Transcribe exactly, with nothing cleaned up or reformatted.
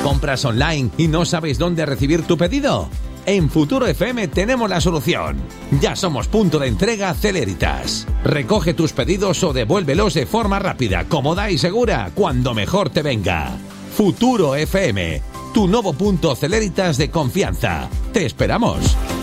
¿Compras online y no sabes dónde recibir tu pedido? En Futuro F M tenemos la solución. Ya somos punto de entrega Celeritas. Recoge tus pedidos o devuélvelos de forma rápida, cómoda y segura, cuando mejor te venga. Futuro F M, tu nuevo punto Celeritas de confianza. Te esperamos.